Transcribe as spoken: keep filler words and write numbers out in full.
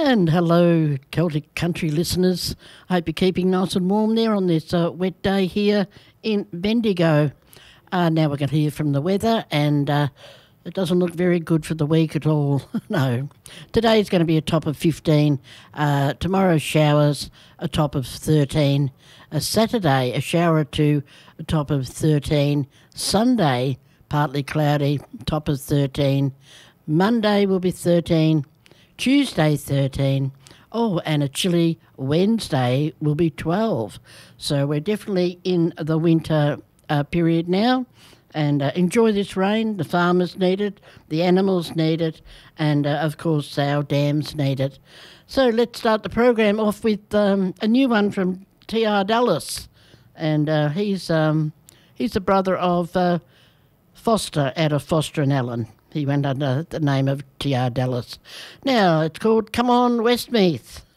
And hello, Celtic Country listeners. I hope you're keeping nice and warm there on this uh, wet day here in Bendigo. Uh, now we're going to hear from the weather, and uh, it doesn't look very good for the week at all. No. Today's going to be a top of fifteen. Uh, tomorrow, showers, a top of thirteen. A Saturday, a shower or two, a top of thirteen. Sunday, partly cloudy, top of thirteen. Monday will be thirteen. Tuesday, thirteen. Oh, and a chilly Wednesday will be twelve. So we're definitely in the winter uh, period now. And uh, enjoy this rain. The farmers need it, the animals need it, and, uh, of course, our dams need it. So let's start the program off with um, a new one from T R Dallas. And uh, he's um, he's the brother of uh, Foster out of Foster and Allen. He went under the name of T R Dallas. Now, it's called Come On Westmeath.